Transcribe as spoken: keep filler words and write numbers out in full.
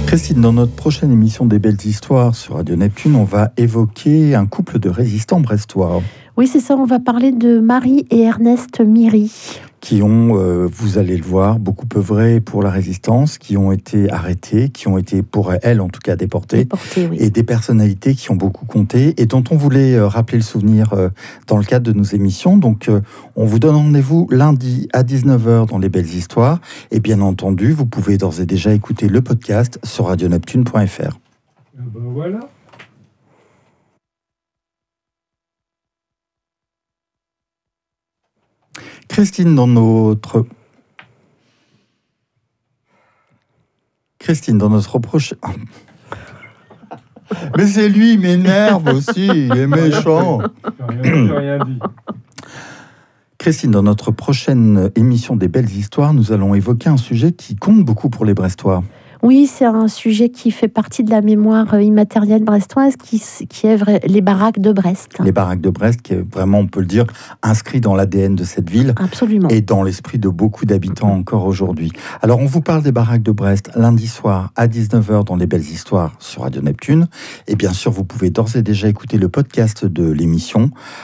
Christine, dans notre prochaine émission des Belles Histoires sur Radio Neptune, on va évoquer un couple de résistants brestois. Oui, c'est ça, on va parler de Marie et Ernest Miry. Qui ont, euh, vous allez le voir, beaucoup œuvré pour la résistance, qui ont été arrêtés, qui ont été, pour elles en tout cas, déportés. Déportés, oui. Et des personnalités qui ont beaucoup compté et dont on voulait euh, rappeler le souvenir euh, dans le cadre de nos émissions. Donc, euh, on vous donne rendez-vous lundi à dix-neuf heures dans les Belles Histoires. Et bien entendu, vous pouvez d'ores et déjà écouter le podcast sur radio neptune point f r. Ah ben voilà. Christine, dans notre... Christine, dans notre prochain... Mais c'est lui, il m'énerve aussi, il est méchant. J'ai rien, j'ai rien dit. Christine, dans notre prochaine émission des Belles Histoires, nous allons évoquer un sujet qui compte beaucoup pour les Brestois. Oui, c'est un sujet qui fait partie de la mémoire immatérielle brestoise, qui, qui est vrai, les baraques de Brest. Les baraques de Brest, qui est vraiment, on peut le dire, inscrit dans l'A D N de cette ville. Absolument. Et dans l'esprit de beaucoup d'habitants encore aujourd'hui. Alors, on vous parle des baraques de Brest lundi soir à dix-neuf heures dans les Belles Histoires sur Radio Neptune. Et bien sûr, vous pouvez d'ores et déjà écouter le podcast de l'émission